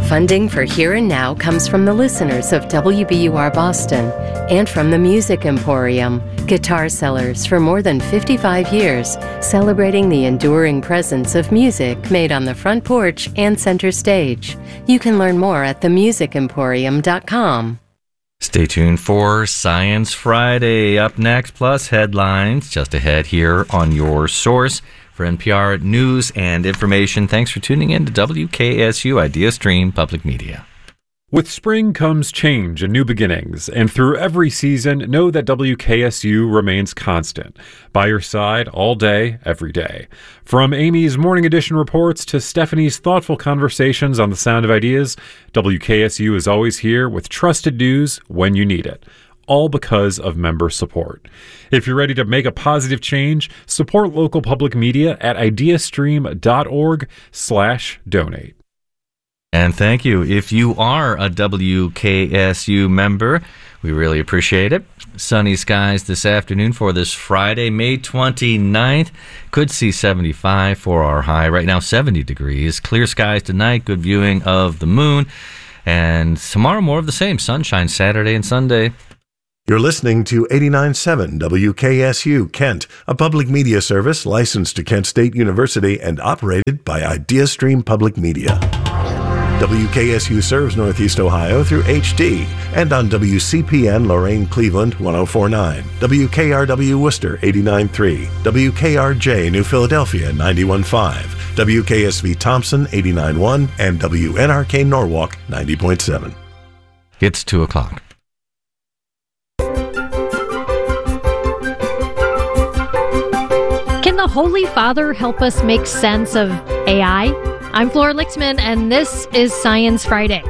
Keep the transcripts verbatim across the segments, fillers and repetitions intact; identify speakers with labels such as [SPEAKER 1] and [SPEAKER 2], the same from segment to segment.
[SPEAKER 1] Funding for Here and Now comes from the listeners of W B U R Boston and from the Music Emporium, guitar sellers for more than fifty-five years, celebrating the enduring presence of music made on the front porch and center stage. You can learn more at the music emporium dot com.
[SPEAKER 2] Stay tuned for Science Friday. Up next, plus headlines just ahead here on your source for N P R news and information. Thanks for tuning in to W K S U Idea Stream Public Media.
[SPEAKER 3] With spring comes change and new beginnings, and through every season, know that W K S U remains constant, by your side all day, every day. From Amy's Morning Edition reports to Stephanie's thoughtful conversations on the Sound of Ideas, W K S U is always here with trusted news when you need it, all because of member support. If you're ready to make a positive change, support local public media at ideastream.org slash donate.
[SPEAKER 2] And thank you. If you are a W K S U member, we really appreciate it. Sunny skies this afternoon for this Friday, May twenty-ninth. Could see seventy-five for our high. Right now, seventy degrees. Clear skies tonight. Good viewing of the moon. And tomorrow, more of the same. Sunshine Saturday and Sunday.
[SPEAKER 4] You're listening to eighty-nine point seven W K S U Kent, a public media service licensed to Kent State University and operated by IdeaStream Public Media. W K S U serves Northeast Ohio through H D and on W C P N Lorain Cleveland one oh four point nine, W K R W Worcester eighty-nine point three, W K R J New Philadelphia ninety-one point five, W K S V Thompson eighty-nine point one, and W N R K Norwalk ninety point seven.
[SPEAKER 2] It's two o'clock.
[SPEAKER 5] Can the Holy Father help us make sense of A I? I'm Flora Lixman, and this is Science Friday.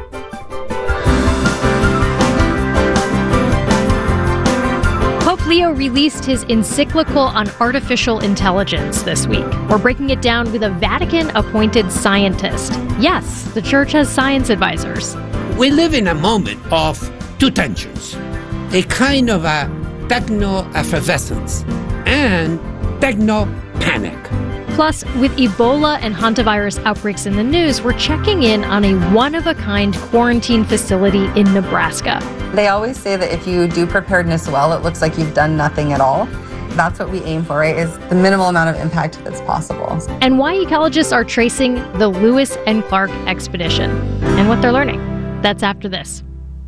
[SPEAKER 5] Pope Leo released his encyclical on artificial intelligence this week. We're breaking it down with a Vatican-appointed scientist. Yes, the Church has science advisors.
[SPEAKER 6] We live in a moment of two tensions, a kind of a techno-effervescence and techno-panic.
[SPEAKER 5] Plus, with Ebola and hantavirus outbreaks in the news, we're checking in on a one-of-a-kind quarantine facility in Nebraska.
[SPEAKER 7] They always say that if you do preparedness well, it looks like you've done nothing at all. That's what we aim for, right, is the minimal amount of impact that's possible.
[SPEAKER 5] And why ecologists are tracing the Lewis and Clark expedition and what they're learning. That's after this.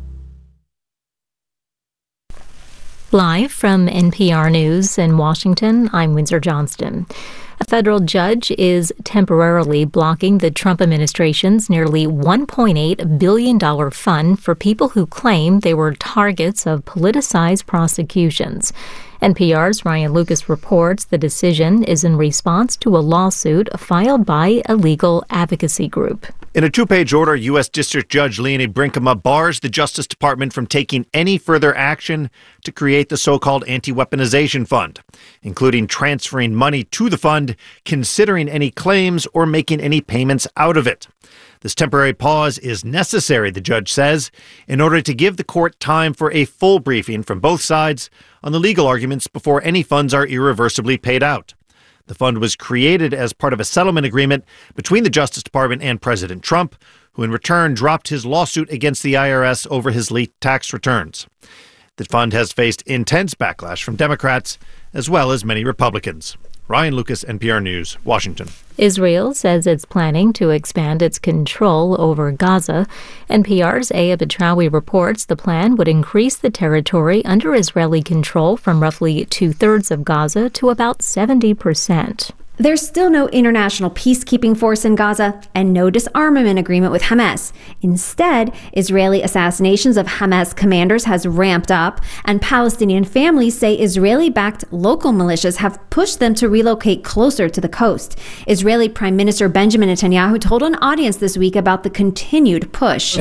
[SPEAKER 8] Live from N P R News in Washington, I'm Windsor Johnston. A federal judge is temporarily blocking the Trump administration's nearly one point eight billion dollars fund for people who claim they were targets of politicized prosecutions. N P R's Ryan Lucas reports the decision is in response to a lawsuit filed by a legal advocacy group.
[SPEAKER 9] In a two-page order, U S. District Judge Leonie Brinkema bars the Justice Department from taking any further action to create the so-called anti-weaponization fund, including transferring money to the fund, considering any claims, or making any payments out of it. This temporary pause is necessary, the judge says, in order to give the court time for a full briefing from both sides on the legal arguments before any funds are irreversibly paid out. The fund was created as part of a settlement agreement between the Justice Department and President Trump, who in return dropped his lawsuit against the I R S over his leaked tax returns. The fund has faced intense backlash from Democrats as well as many Republicans. Ryan Lucas, N P R News, Washington.
[SPEAKER 8] Israel says it's planning to expand its control over Gaza. N P R's Aya Betrawi reports the plan would increase the territory under Israeli control from roughly two-thirds of Gaza to about seventy percent.
[SPEAKER 10] There's still no international peacekeeping force in Gaza and no disarmament agreement with Hamas. Instead, Israeli assassinations of Hamas commanders has ramped up, and Palestinian families say Israeli-backed local militias have pushed them to relocate closer to the coast. Israeli Prime Minister Benjamin Netanyahu told an audience this week about the continued push.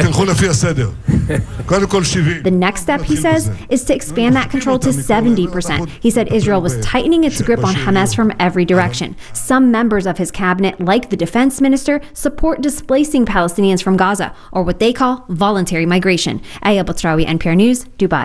[SPEAKER 10] The next step, he says, is to expand that control to seventy percent. He said Israel was tightening its grip on Hamas from every direction. Some members of his cabinet, like the defense minister, support displacing Palestinians from Gaza, or what they call voluntary migration. Aya Betrawi, N P R News, Dubai.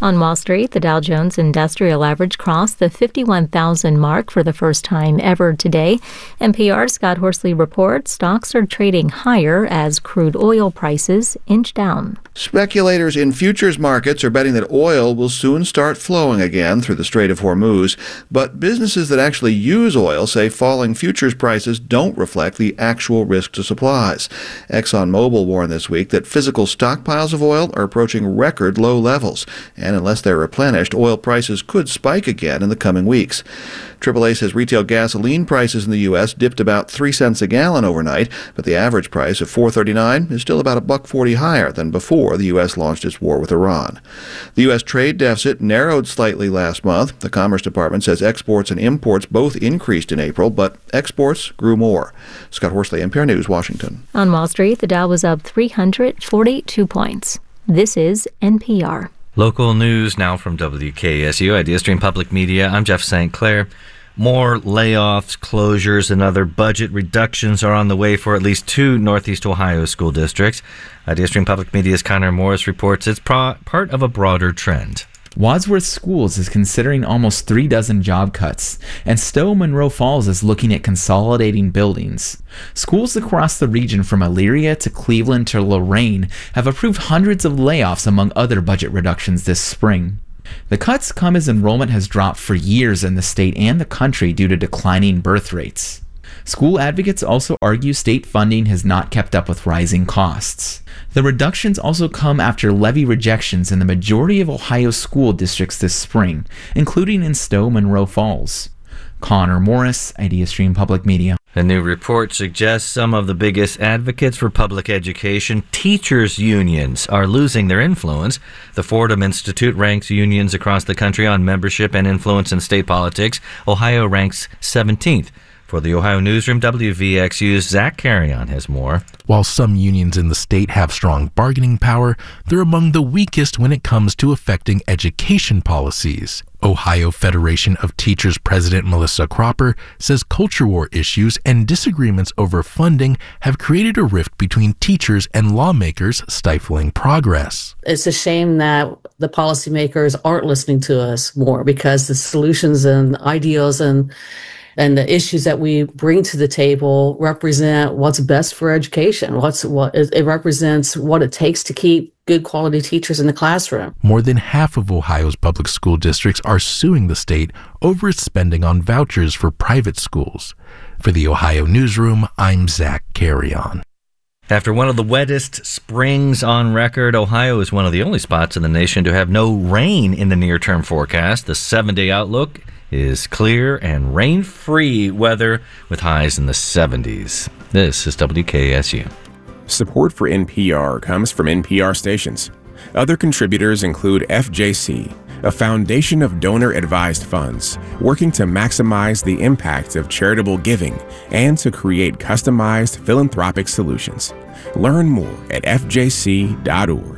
[SPEAKER 8] On Wall Street, the Dow Jones Industrial Average crossed the fifty-one thousand mark for the first time ever today. N P R's Scott Horsley reports stocks are trading higher as crude oil prices inch down.
[SPEAKER 11] Speculators in futures markets are betting that oil will soon start flowing again through the Strait of Hormuz, but businesses that actually use oil say falling futures prices don't reflect the actual risk to supplies. ExxonMobil warned this week that physical stockpiles of oil are approaching record low levels, and unless they're replenished, oil prices could spike again in the coming weeks. triple A says retail gasoline prices in the U S dipped about three cents a gallon overnight, but the average price of four thirty-nine is still about a buck forty higher than before the U S launched its war with Iran. The U S trade deficit narrowed slightly last month. The Commerce Department says exports and imports both increased in April, but exports grew more. Scott Horsley, N P R News, Washington.
[SPEAKER 8] On Wall Street, the Dow was up three hundred forty-two points. This is N P R.
[SPEAKER 2] Local news now from W K S U, IdeaStream Public Media. I'm Jeff Saint Clair. More layoffs, closures, and other budget reductions are on the way for at least two Northeast Ohio school districts. IdeaStream Public Media's Connor Morris reports it's pro- part of a broader trend.
[SPEAKER 12] Wadsworth Schools is considering almost three dozen job cuts, and Stowe Monroe Falls is looking at consolidating buildings. Schools across the region from Elyria to Cleveland to Lorain have approved hundreds of layoffs among other budget reductions this spring. The cuts come as enrollment has dropped for years in the state and the country due to declining birth rates. School advocates also argue state funding has not kept up with rising costs. The reductions also come after levy rejections in the majority of Ohio school districts this spring, including in Stowe Monroe Falls. Connor Morris, IdeaStream Public Media.
[SPEAKER 2] A new report suggests some of the biggest advocates for public education, teachers' unions, are losing their influence. The Fordham Institute ranks unions across the country on membership and influence in state politics. Ohio ranks seventeenth. For the Ohio Newsroom, W V X U's Zach Carrion has more.
[SPEAKER 13] While some unions in the state have strong bargaining power, they're among the weakest when it comes to affecting education policies. Ohio Federation of Teachers President Melissa Cropper says culture war issues and disagreements over funding have created a rift between teachers and lawmakers, stifling progress.
[SPEAKER 14] It's a shame that the policymakers aren't listening to us more, because the solutions and ideals and And the issues that we bring to the table represent what's best for education. What's what it represents what it takes to keep good quality teachers in the classroom.
[SPEAKER 13] More than half of Ohio's public school districts are suing the state over its spending on vouchers for private schools. For the Ohio Newsroom, I'm Zach Carrion.
[SPEAKER 2] After one of the wettest springs on record, Ohio is one of the only spots in the nation to have no rain in the near-term forecast. The seven-day outlook is clear and rain-free weather with highs in the seventies. This is W K S U.
[SPEAKER 15] Support for N P R comes from N P R stations. Other contributors include F J C, a foundation of donor-advised funds working to maximize the impact of charitable giving and to create customized philanthropic solutions. Learn more at f j c dot org.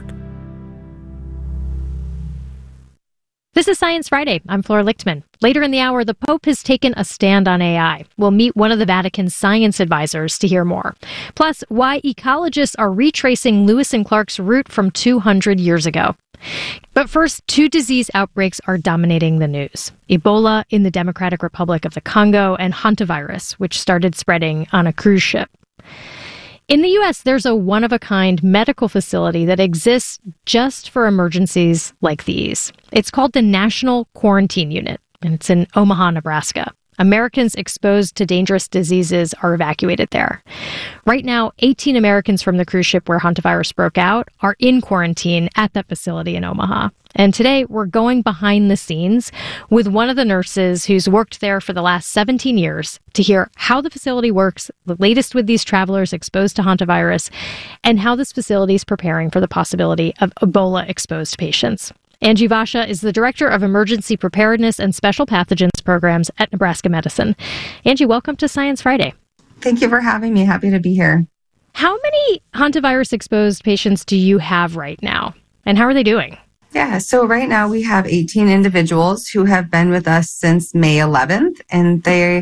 [SPEAKER 5] This is Science Friday. I'm Flora Lichtman. Later in the hour, the Pope has taken a stand on A I. We'll meet one of the Vatican's science advisors to hear more. Plus, why ecologists are retracing Lewis and Clark's route from two hundred years ago. But first, two disease outbreaks are dominating the news. Ebola in the Democratic Republic of the Congo and hantavirus, which started spreading on a cruise ship. In the U S, there's a one-of-a-kind medical facility that exists just for emergencies like these. It's called the National Quarantine Unit, and it's in Omaha, Nebraska. Americans exposed to dangerous diseases are evacuated there. Right now, eighteen Americans from the cruise ship where hantavirus broke out are in quarantine at that facility in Omaha. And today, we're going behind the scenes with one of the nurses who's worked there for the last seventeen years to hear how the facility works, the latest with these travelers exposed to hantavirus, and how this facility is preparing for the possibility of Ebola-exposed patients. Angie Vasha is the Director of Emergency Preparedness and Special Pathogens Programs at Nebraska Medicine. Angie, welcome to Science Friday.
[SPEAKER 7] Thank you for having me. Happy to be here.
[SPEAKER 5] How many hantavirus-exposed patients do you have right now, and how are they doing?
[SPEAKER 7] Yeah, so right now we have eighteen individuals who have been with us since May eleventh, and they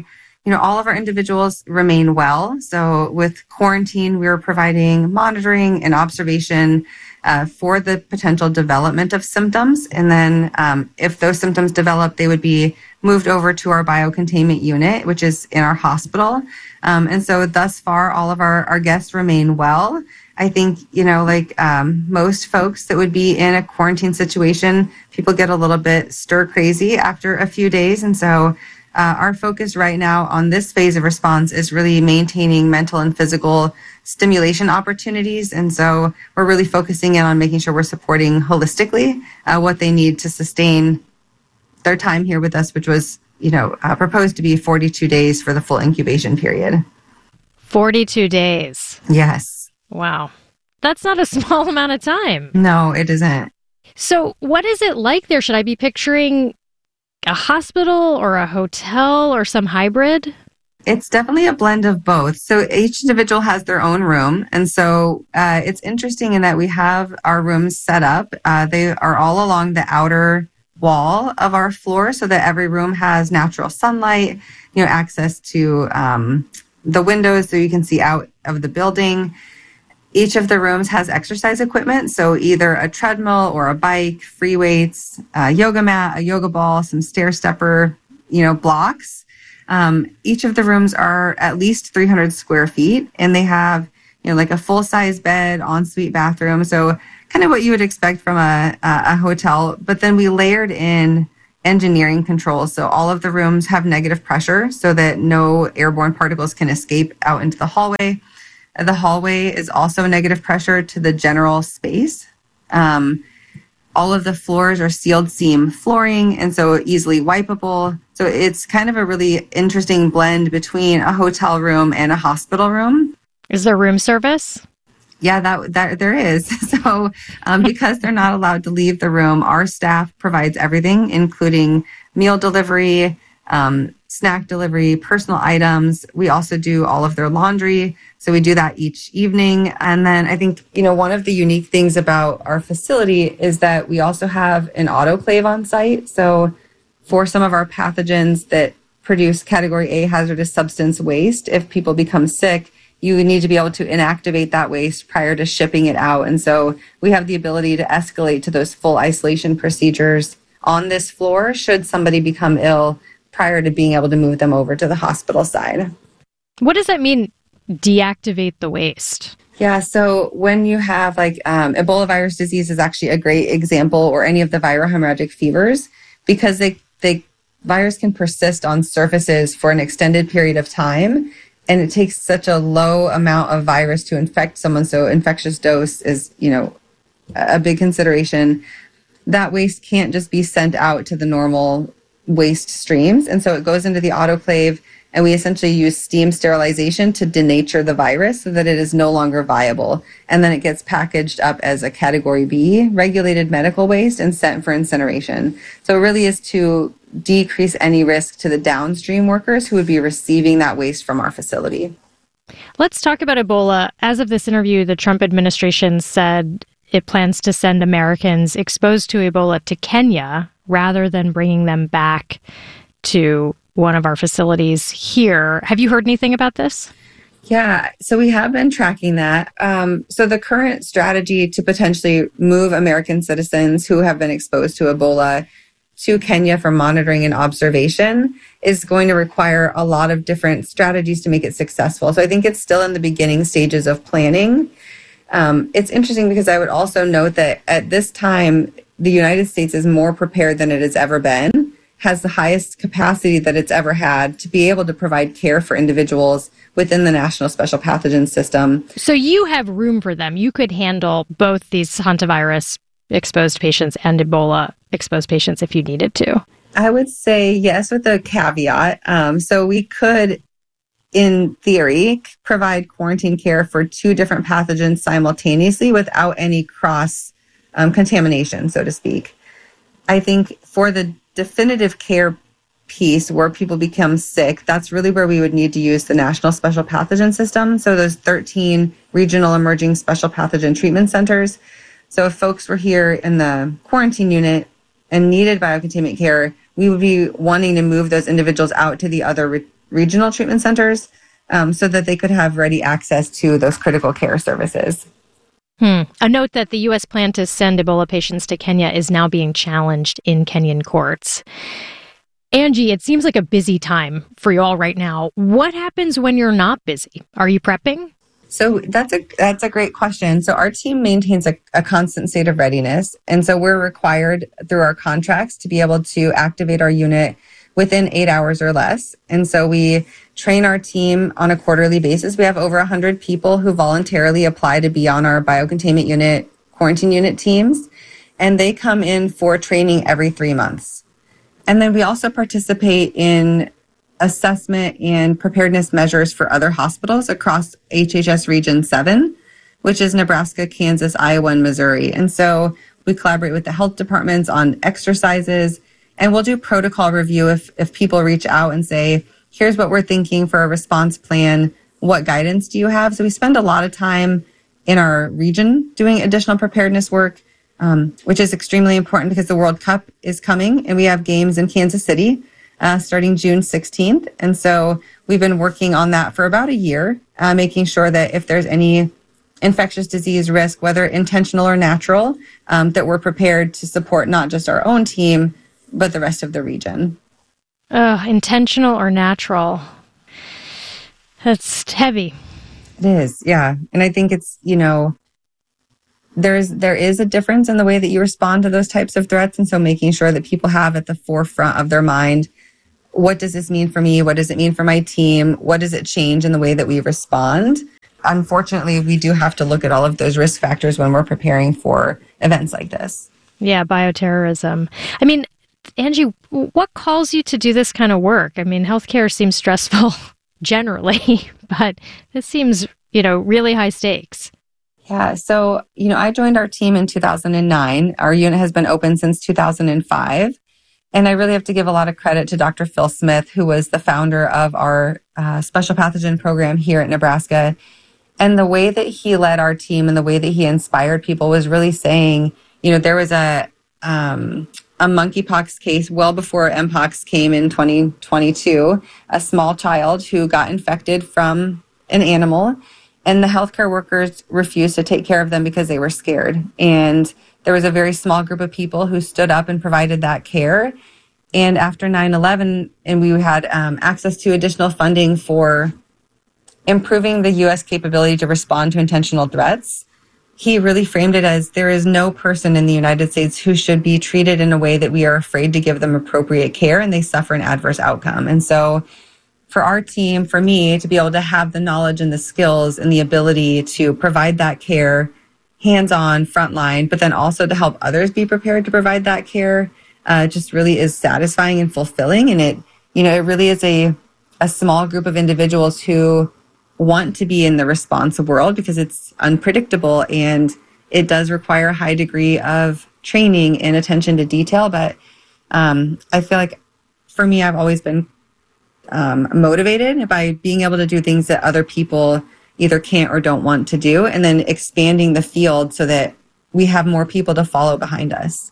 [SPEAKER 7] you know, all of our individuals remain well. So with quarantine, we are providing monitoring and observation uh, for the potential development of symptoms. And then um, if those symptoms develop, they would be moved over to our biocontainment unit, which is in our hospital. Um, and so thus far, all of our, our guests remain well. I think, you know, like um, most folks that would be in a quarantine situation, people get a little bit stir crazy after a few days. And so uh, our focus right now on this phase of response is really maintaining mental and physical stimulation opportunities. And so we're really focusing in on making sure we're supporting holistically uh, what they need to sustain their time here with us, which was, you know, uh, proposed to be forty-two days for the full incubation period.
[SPEAKER 5] forty-two days.
[SPEAKER 7] Yes.
[SPEAKER 5] Wow. That's not a small amount of time.
[SPEAKER 7] No, it isn't.
[SPEAKER 5] So what is it like there? Should I be picturing a hospital or a hotel or some hybrid?
[SPEAKER 7] It's definitely a blend of both. So each individual has their own room. And so uh, it's interesting in that we have our rooms set up. Uh, they are all along the outer wall of our floor so that every room has natural sunlight, you know, access to um, the windows so you can see out of the building. Each of the rooms has exercise equipment, so either a treadmill or a bike, free weights, a yoga mat, a yoga ball, some stair stepper, you know, blocks. Um, each of the rooms are at least three hundred square feet, and they have, you know, like a full-size bed, ensuite bathroom, so kind of what you would expect from a, a hotel. But then we layered in engineering controls, so all of the rooms have negative pressure so that no airborne particles can escape out into the hallway. The hallway is also negative pressure to the general space. Um, all of the floors are sealed seam flooring, and so easily wipeable. So it's kind of a really interesting blend between a hotel room and a hospital room.
[SPEAKER 5] Is there room service?
[SPEAKER 7] Yeah, that, that there is. So um, because they're not allowed to leave the room, our staff provides everything, including meal delivery, um, snack delivery, personal items. We also do all of their laundry. So we do that each evening. And then I think, you know, one of the unique things about our facility is that we also have an autoclave on site. So for some of our pathogens that produce category A hazardous substance waste, if people become sick, you need to be able to inactivate that waste prior to shipping it out. And so we have the ability to escalate to those full isolation procedures on this floor should somebody become ill prior to being able to move them over to the hospital side.
[SPEAKER 5] What does that mean, deactivate the waste?
[SPEAKER 7] Yeah, so when you have like um, Ebola virus disease is actually a great example, or any of the viral hemorrhagic fevers, because they, they virus can persist on surfaces for an extended period of time. And it takes such a low amount of virus to infect someone. So infectious dose is, you know, a big consideration. That waste can't just be sent out to the normal waste streams. And so it goes into the autoclave, and we essentially use steam sterilization to denature the virus so that it is no longer viable. And then it gets packaged up as a category B regulated medical waste and sent for incineration. So it really is to decrease any risk to the downstream workers who would be receiving that waste from our facility.
[SPEAKER 5] Let's talk about Ebola. As of this interview, the Trump administration said it plans to send Americans exposed to Ebola to Kenya rather than bringing them back to one of our facilities here. Have you heard anything about this?
[SPEAKER 7] Yeah, so we have been tracking that. Um, so the current strategy to potentially move American citizens who have been exposed to Ebola to Kenya for monitoring and observation is going to require a lot of different strategies to make it successful. So I think it's still in the beginning stages of planning. Um, it's interesting because I would also note that at this time, the United States is more prepared than it has ever been, has the highest capacity that it's ever had to be able to provide care for individuals within the National Special Pathogen System.
[SPEAKER 5] So you have room for them. You could handle both these hantavirus exposed patients and Ebola exposed patients if you needed to.
[SPEAKER 7] I would say yes, with a caveat. Um, so we could, in theory, provide quarantine care for two different pathogens simultaneously without any cross um, contamination, so to speak. I think for the definitive care piece where people become sick, that's really where we would need to use the National Special Pathogen System. So those thirteen regional emerging special pathogen treatment centers. So if folks were here in the quarantine unit and needed biocontainment care, we would be wanting to move those individuals out to the other re- regional treatment centers um, so that they could have ready access to those critical care services.
[SPEAKER 5] Hmm. A note that the U S plan to send Ebola patients to Kenya is now being challenged in Kenyan courts. Angie, it seems like a busy time for you all right now. What happens when you're not busy? Are you prepping?
[SPEAKER 7] So that's a that's a great question. So our team maintains a, a constant state of readiness. And so we're required through our contracts to be able to activate our unit within eight hours or less. And so we train our team on a quarterly basis. We have over one hundred people who voluntarily apply to be on our biocontainment unit, quarantine unit teams. And they come in for training every three months. And then we also participate in assessment and preparedness measures for other hospitals across H H S Region seven, which is Nebraska, Kansas, Iowa, and Missouri. And so we collaborate with the health departments on exercises, and we'll do protocol review if, if people reach out and say, here's what we're thinking for a response plan. What guidance do you have? So we spend a lot of time in our region doing additional preparedness work, um, which is extremely important because the World Cup is coming and we have games in Kansas City uh, starting June sixteenth. And so we've been working on that for about a year, uh, making sure that if there's any infectious disease risk, whether intentional or natural, um, that we're prepared to support not just our own team, but the rest of the region.
[SPEAKER 5] Uh, intentional or natural. That's heavy.
[SPEAKER 7] It is, yeah. And I think it's, you know, there's there is a difference in the way that you respond to those types of threats. And so making sure that people have at the forefront of their mind, what does this mean for me? What does it mean for my team? What does it change in the way that we respond? Unfortunately, we do have to look at all of those risk factors when we're preparing for events like this.
[SPEAKER 5] Yeah, bioterrorism. I mean, Angie, what calls you to do this kind of work? I mean, healthcare seems stressful generally, but this seems, you know, really high stakes.
[SPEAKER 7] Yeah, so, you know, I joined our team in two thousand nine. Our unit has been open since two thousand five. And I really have to give a lot of credit to Doctor Phil Smith, who was the founder of our uh, special pathogen program here at Nebraska. And the way that he led our team and the way that he inspired people was really saying, you know, there was a um, a monkeypox case well before Mpox came in twenty twenty-two, a small child who got infected from an animal, and the healthcare workers refused to take care of them because they were scared. And there was a very small group of people who stood up and provided that care. And after nine eleven, and we had um, access to additional funding for improving the U S capability to respond to intentional threats, he really framed it as there is no person in the United States who should be treated in a way that we are afraid to give them appropriate care and they suffer an adverse outcome. And so for our team, for me, to be able to have the knowledge and the skills and the ability to provide that care hands-on, frontline, but then also to help others be prepared to provide that care uh, just really is satisfying and fulfilling. And it, you know, it really is a, a small group of individuals who want to be in the response world because it's unpredictable and it does require a high degree of training and attention to detail. But um, I feel like for me, I've always been um, motivated by being able to do things that other people either can't or don't want to do, and then expanding the field so that we have more people to follow behind us.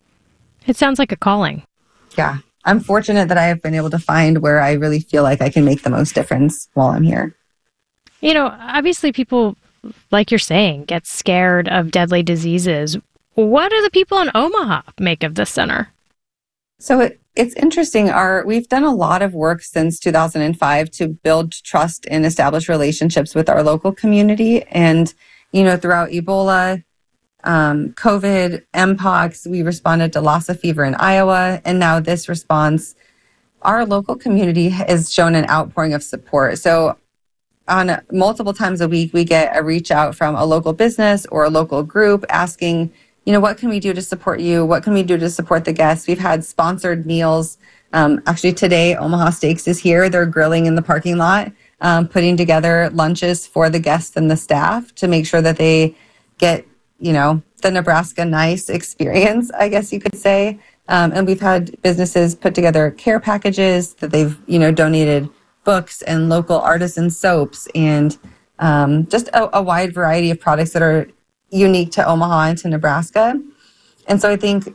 [SPEAKER 5] It sounds like a calling.
[SPEAKER 7] Yeah. I'm fortunate that I have been able to find where I really feel like I can make the most difference while I'm here.
[SPEAKER 5] You know, obviously people, like you're saying, get scared of deadly diseases. What do the people in Omaha make of this center?
[SPEAKER 7] So it, it's interesting. Our we've done a lot of work since two thousand five to build trust and establish relationships with our local community. And, you know, throughout Ebola, um, COVID, Mpox, we responded to Lassa fever in Iowa. And now this response, our local community has shown an outpouring of support. So on multiple times a week, we get a reach out from a local business or a local group asking, you know, what can we do to support you? What can we do to support the guests? We've had sponsored meals. Um, actually, today, Omaha Steaks is here. They're grilling in the parking lot, um, putting together lunches for the guests and the staff to make sure that they get, you know, the Nebraska nice experience, I guess you could say. Um, and we've had businesses put together care packages that they've, you know, donated books and local artisan soaps and um, just a, a wide variety of products that are unique to Omaha and to Nebraska. And so I think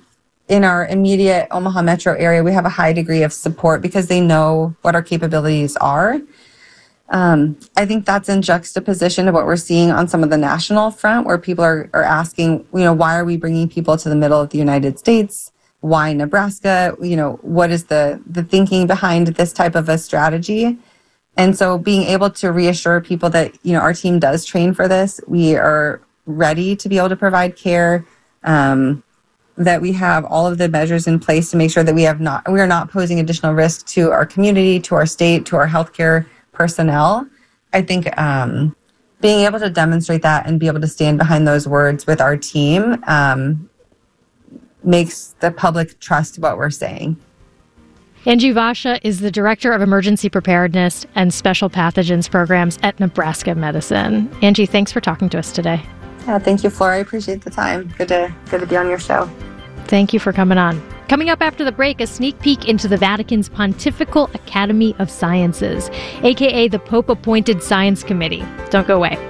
[SPEAKER 7] in our immediate Omaha metro area, we have a high degree of support because they know what our capabilities are. Um, I think that's in juxtaposition of what we're seeing on some of the national front, where people are, are asking, you know, why are we bringing people to the middle of the United States? Why Nebraska? You know, what is the, the thinking behind this type of a strategy? And so being able to reassure people that, you know, our team does train for this, we are ready to be able to provide care, um, that we have all of the measures in place to make sure that we have not, we are not posing additional risk to our community, to our state, to our healthcare personnel. I think um, being able to demonstrate that and be able to stand behind those words with our team um, makes the public trust what we're saying.
[SPEAKER 5] Angie Vasha is the Director of Emergency Preparedness and Special Pathogens Programs at Nebraska Medicine. Angie, thanks for talking to us today.
[SPEAKER 7] Yeah, thank you, Flora. I appreciate the time. Good to good to be on your show.
[SPEAKER 5] Thank you for coming on. Coming up after the break, a sneak peek into the Vatican's Pontifical Academy of Sciences, aka the Pope-appointed Science Committee. Don't go away.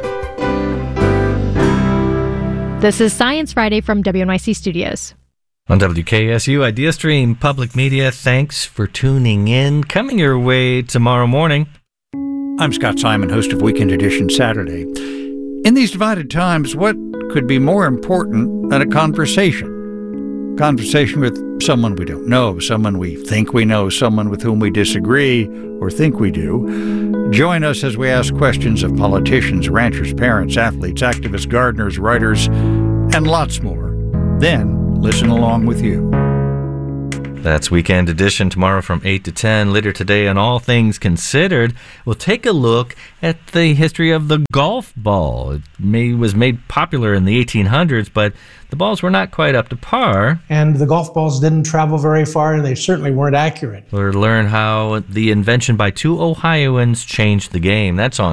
[SPEAKER 5] This is Science Friday from W N Y C Studios.
[SPEAKER 2] On W K S U IdeaStream Public Media, thanks for tuning in. Coming your way tomorrow morning.
[SPEAKER 16] I'm Scott Simon, host of Weekend Edition Saturday. In these divided times, what could be more important than a conversation? Conversation with someone we don't know, someone we think we know, someone with whom we disagree or think we do. Join us as we ask questions of politicians, ranchers, parents, athletes, activists, gardeners, writers, and lots more. Then listen along with you.
[SPEAKER 2] That's Weekend Edition tomorrow from eight to ten. Later today on All Things Considered, we'll take a look at the history of the golf ball. It may, was made popular in the eighteen hundreds, but the balls were not quite up to par.
[SPEAKER 17] And the golf balls didn't travel very far, and they certainly weren't accurate.
[SPEAKER 2] We'll learn how the invention by two Ohioans changed the game. That's on